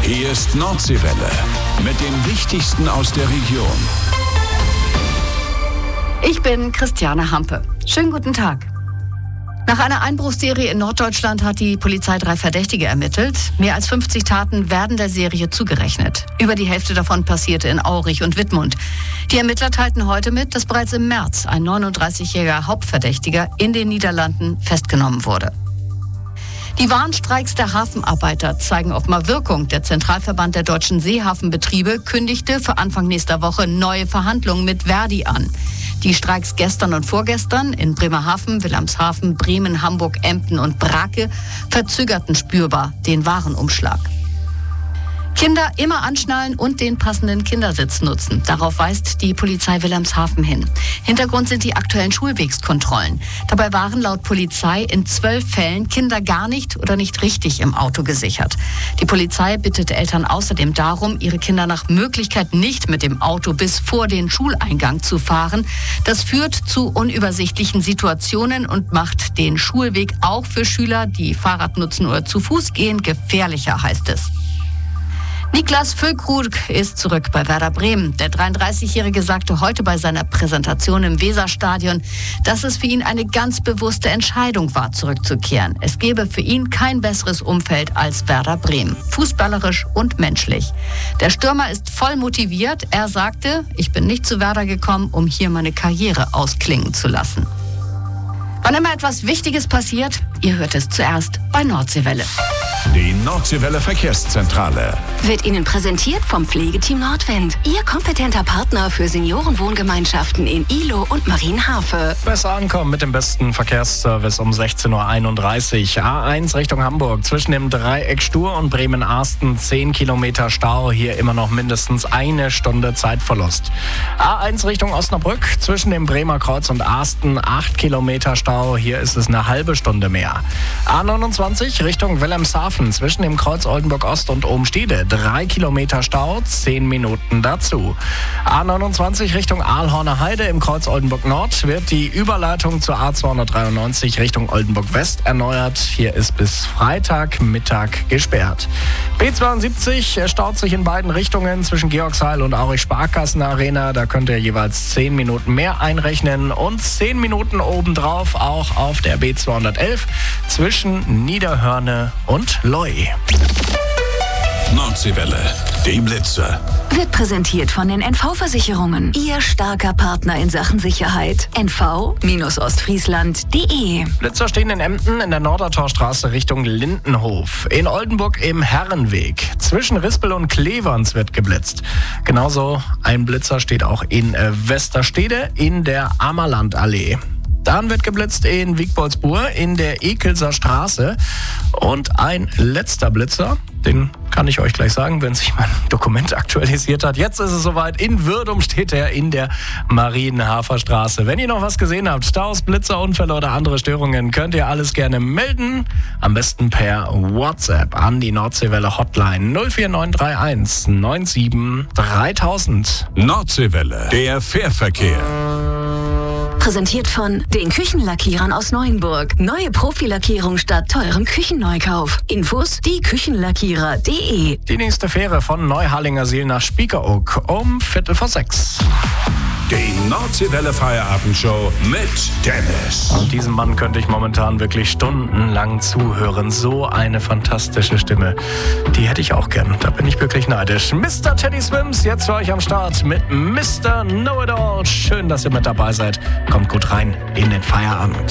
Hier ist Nordseewelle mit dem Wichtigsten aus der Region. Ich bin Christiane Hampe. Schönen guten Tag. Nach einer Einbruchsserie in Norddeutschland hat die Polizei 3 Verdächtige ermittelt. Mehr als 50 Taten werden der Serie zugerechnet. Über die Hälfte davon passierte in Aurich und Wittmund. Die Ermittler teilten heute mit, dass bereits im März ein 39-jähriger Hauptverdächtiger in den Niederlanden festgenommen wurde. Die Warnstreiks der Hafenarbeiter zeigen offenbar Wirkung. Der Zentralverband der deutschen Seehafenbetriebe kündigte für Anfang nächster Woche neue Verhandlungen mit Verdi an. Die Streiks gestern und vorgestern in Bremerhaven, Wilhelmshaven, Bremen, Hamburg, Emden und Brake verzögerten spürbar den Warenumschlag. Kinder immer anschnallen und den passenden Kindersitz nutzen. Darauf weist die Polizei Wilhelmshaven hin. Hintergrund sind die aktuellen Schulwegskontrollen. Dabei waren laut Polizei in 12 Fällen Kinder gar nicht oder nicht richtig im Auto gesichert. Die Polizei bittet Eltern außerdem darum, ihre Kinder nach Möglichkeit nicht mit dem Auto bis vor den Schuleingang zu fahren. Das führt zu unübersichtlichen Situationen und macht den Schulweg auch für Schüler, die Fahrrad nutzen oder zu Fuß gehen, gefährlicher, heißt es. Niklas Füllkrug ist zurück bei Werder Bremen. Der 33-Jährige sagte heute bei seiner Präsentation im Weserstadion, dass es für ihn eine ganz bewusste Entscheidung war, zurückzukehren. Es gebe für ihn kein besseres Umfeld als Werder Bremen, fußballerisch und menschlich. Der Stürmer ist voll motiviert. Er sagte, ich bin nicht zu Werder gekommen, um hier meine Karriere ausklingen zu lassen. Wann immer etwas Wichtiges passiert, ihr hört es zuerst bei Nordseewelle. Die Nordseewelle Verkehrszentrale wird Ihnen präsentiert vom Pflegeteam Nordwind. Ihr kompetenter Partner für Seniorenwohngemeinschaften in Ihlow und Marienhafe. Besser ankommen mit dem besten Verkehrsservice um 16.31 Uhr. A1 Richtung Hamburg. Zwischen dem Dreieck Stur und Bremen-Arsten 10 Kilometer Stau. Hier immer noch mindestens eine Stunde Zeitverlust. A1 Richtung Osnabrück. Zwischen dem Bremer Kreuz und Arsten 8 Kilometer Stau. Hier ist es eine halbe Stunde mehr. A29 Richtung Wilhelmshaven. Zwischen dem Kreuz Oldenburg Ost und Obenstede 3 Kilometer Stau, 10 Minuten dazu. A29 Richtung Aalhorner Heide im Kreuz Oldenburg Nord wird die Überleitung zur A293 Richtung Oldenburg West erneuert. Hier ist bis Freitagmittag gesperrt. B72 staut sich in beiden Richtungen zwischen Georgsheil und Aurich Sparkassen Arena. Da könnt ihr jeweils 10 Minuten mehr einrechnen und 10 Minuten obendrauf auch auf der B211 zwischen Niederhörne und Loi. Nordseewelle, die Blitzer. Wird präsentiert von den NV-Versicherungen. Ihr starker Partner in Sachen Sicherheit. nv-ostfriesland.de. Blitzer stehen in Emden in der Nordertorstraße Richtung Lindenhof. In Oldenburg im Herrenweg. Zwischen Rispel und Kleverns wird geblitzt. Genauso ein Blitzer steht auch in Westerstede in der Ammerlandallee. Dann wird geblitzt in Wiegboldsburg in der Ekelser Straße. Und ein letzter Blitzer, den kann ich euch gleich sagen, wenn sich mein Dokument aktualisiert hat. Jetzt ist es soweit. In Würdum steht er in der Marienhafer Straße. Wenn ihr noch was gesehen habt, Staus, Blitzer, Unfälle oder andere Störungen, könnt ihr alles gerne melden. Am besten per WhatsApp an die Nordseewelle Hotline 04931 97 3000. Nordseewelle, der Fährverkehr. Präsentiert von den Küchenlackierern aus Neuenburg. Neue Profilackierung statt teurem Küchenneukauf. Infos dieKüchenlackierer.de. Die nächste Fähre von Neuharlingersiel nach Spiekeroog um 5:45. Die Nordseewelle Feierabendshow mit Dennis. Und diesem Mann könnte ich momentan wirklich stundenlang zuhören. So eine fantastische Stimme. Die hätte ich auch gern. Da bin ich wirklich neidisch. Mr. Teddy Swims, jetzt für euch am Start mit Mr. Know-It-All. Schön, dass ihr mit dabei seid. Kommt gut rein in den Feierabend.